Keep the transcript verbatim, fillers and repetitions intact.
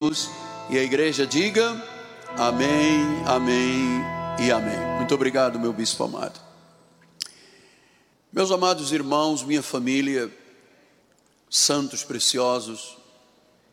Jesus. E a igreja diga amém, amém e amém. Muito obrigado, meu bispo amado. Meus amados irmãos, minha família, santos preciosos,